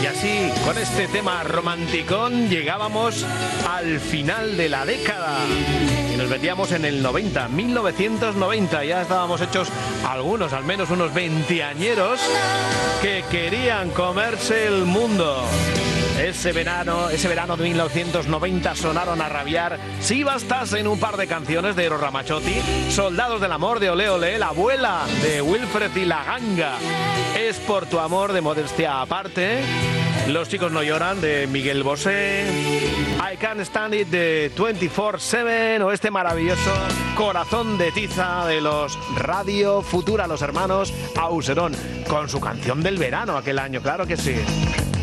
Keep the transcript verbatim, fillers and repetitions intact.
Y así, con este tema romanticón, llegábamos al final de la década. Y nos metíamos en el noventa, mil novecientos noventa. Ya estábamos hechos algunos, al menos unos veinteañeros, que querían comerse el mundo. Ese verano, ese verano de mil novecientos noventa sonaron a rabiar Si bastas en un par de canciones de Eros Ramazzotti, Soldados del amor de Olé Olé, La abuela de Wilfred y La Ganga, Es por tu amor de Modestia aparte, Los chicos no lloran de Miguel Bosé, I Can't Stand It de veinticuatro siete o este maravilloso Corazón de tiza de los Radio Futura, los hermanos Auserón, con su canción del verano aquel año, claro que sí.